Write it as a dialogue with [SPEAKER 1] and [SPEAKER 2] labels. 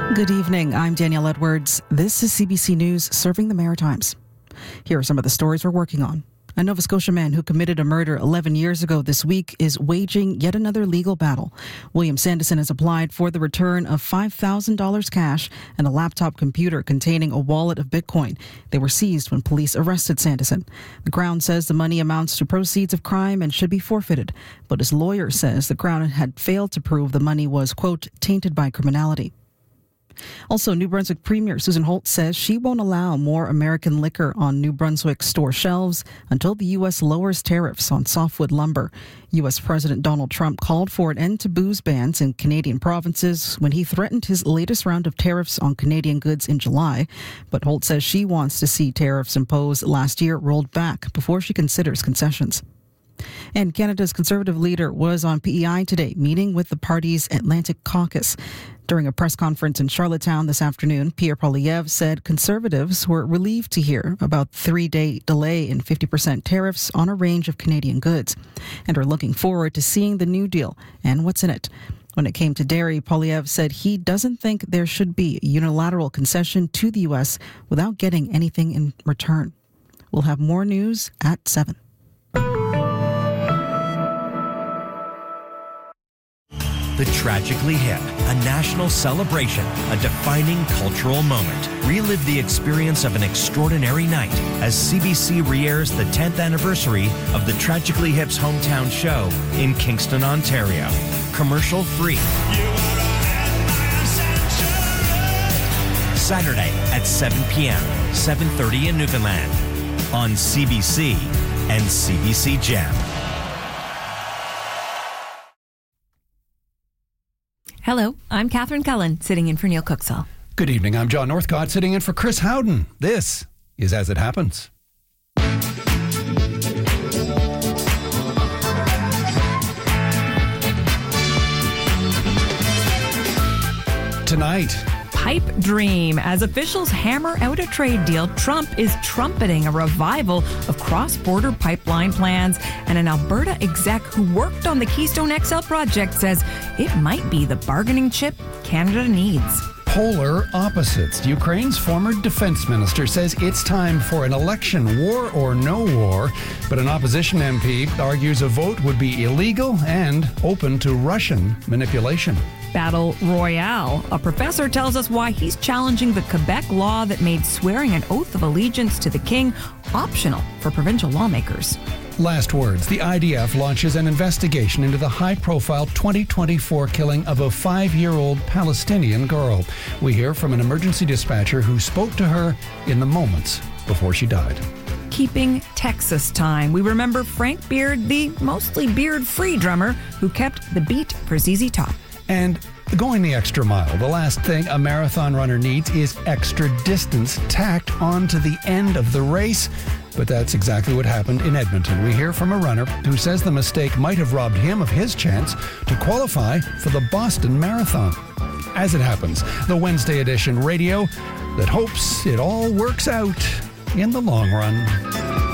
[SPEAKER 1] Good evening. I'm Danielle Edwards. This is CBC News serving the Maritimes. Here are some of the stories we're working on. A Nova Scotia man who committed a murder 11 years ago this week is waging yet another legal battle. William Sanderson has applied for the return of $5,000 cash and a laptop computer containing a wallet of Bitcoin. They were seized when police arrested Sanderson. The Crown says the money amounts to proceeds of crime and should be forfeited, but his lawyer says the Crown had failed to prove the money was, quote, tainted by criminality. Also, New Brunswick Premier Susan Holt says she won't allow more American liquor on New Brunswick store shelves until the U.S. lowers tariffs on softwood lumber. U.S. President Donald Trump called for an end to booze bans in Canadian provinces when he threatened his latest round of tariffs on Canadian goods in July. But Holt says she wants to see tariffs imposed last year rolled back before she considers concessions. And Canada's Conservative leader was on PEI today, meeting with the party's Atlantic Caucus. During a press conference in Charlottetown this afternoon, Pierre Poilievre said Conservatives were relieved to hear about the 3-day delay in 50% tariffs on a range of Canadian goods and are looking forward to seeing the new deal and what's in it. When it came to dairy, Poilievre said he doesn't think there should be a unilateral concession to the U.S. without getting anything in return. We'll have more news at 7.
[SPEAKER 2] The Tragically Hip, a national celebration, a defining cultural moment. Relive the experience of an extraordinary night as CBC re-airs the 10th anniversary of the Tragically Hip's hometown show in Kingston, Ontario. Commercial free. Saturday at 7 p.m., 7:30 in Newfoundland on CBC and CBC Gem.
[SPEAKER 3] Hello, I'm Catherine Cullen, sitting in for Neil Cooksall.
[SPEAKER 4] Good evening, I'm John Northcott, sitting in for Chris Howden. This is As It Happens. Tonight,
[SPEAKER 3] Pipe dream. As officials hammer out a trade deal, Trump is trumpeting a revival of cross-border pipeline plans. And an Alberta exec who worked on the Keystone XL project says it might be the bargaining chip Canada needs.
[SPEAKER 4] polar opposites. Ukraine's former defense minister says it's time for an election, war or no war. But an opposition MP argues a vote would be illegal and open to Russian manipulation.
[SPEAKER 3] Battle Royale. A professor tells us why he's challenging the Quebec law that made swearing an oath of allegiance to the king optional for provincial lawmakers.
[SPEAKER 4] Last words. The IDF launches an investigation into the high-profile 2024 killing of a 5-year-old Palestinian girl. We hear from an emergency dispatcher who spoke to her in the moments before she died.
[SPEAKER 3] Keeping Texas time. We remember Frank Beard, the mostly beard-free drummer who kept the beat for ZZ Top.
[SPEAKER 4] And going the extra mile. The last thing a marathon runner needs is extra distance tacked onto the end of the race. But that's exactly what happened in Edmonton. We hear from a runner who says the mistake might have robbed him of his chance to qualify for the Boston Marathon. As it happens, the Wednesday edition radio that hopes it all works out in the long run.